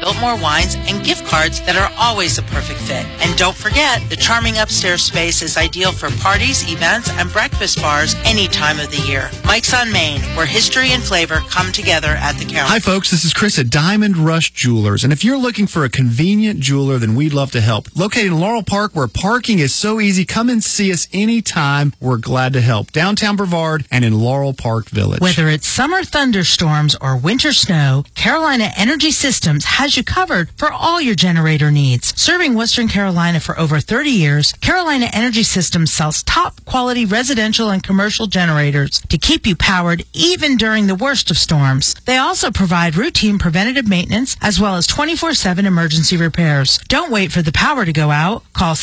Biltmore wines, and gift cards that are always a perfect fit. And don't forget, the charming upstairs space is ideal for parties, events, and breakfast bars any time of the year. Mike's on Main, where history and flavor come together at the counter. Hi, folks. This is Chris at Diamond Rush Jewelers. And if you're looking for a convenient jeweler, then we'd love to help. Located in Laurel Park, where parking is so easy, come and see us anytime. We're glad to help. Downtown Brevard and in Laurel Park Village. Whether it's summer thunderstorms or winter snow, Carolina Energy Systems has you covered for all your generator needs. Serving Western Carolina for over 30 years, Carolina Energy Systems sells top quality residential and commercial generators to keep you powered even during the worst of storms. They also provide routine preventative maintenance as well as 24/7 emergency repairs. Don't wait for the power to go out. Call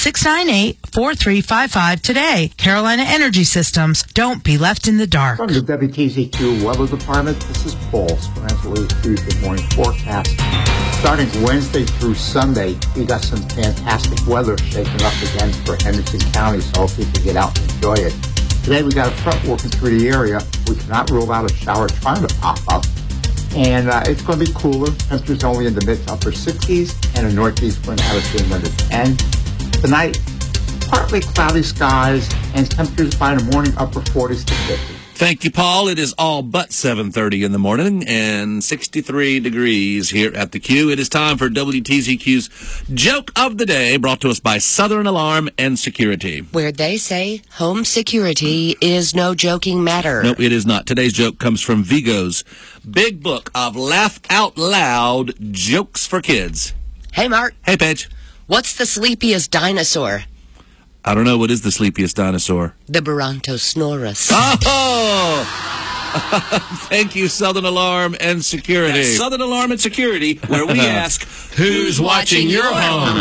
698-4355 today. Carolina Energy Systems. Don't be left in the dark. From the WTZQ Weather Department, this is Paul Speranza, Tuesday morning forecast. Starting Wednesday through Sunday, we got some fantastic weather shaping up again for Henderson County, so hopefully you can get out and enjoy it. Today we got a front working through the area. We cannot rule out a shower trying to pop up. And it's going to be cooler. Temperatures only in the mid to upper 60s, and a northeast wind averaging under 10. Tonight, partly cloudy skies, and temperatures by the morning upper 40s to 50. Thank you, Paul. It is all but 7:30 in the morning and 63 degrees here at the Q. It is time for WTZQ's Joke of the Day, brought to us by Southern Alarm and Security. Where they say home security is no joking matter. No, it is not. Today's joke comes from Vigo's Big Book of Laugh Out Loud Jokes for Kids. Hey, Mark. Hey, Paige. What's the sleepiest dinosaur? I don't know. What is the sleepiest dinosaur? The Brontosaurus. Oh! Thank you, Southern Alarm and Security. That's Southern Alarm and Security, where we ask, who's watching your home?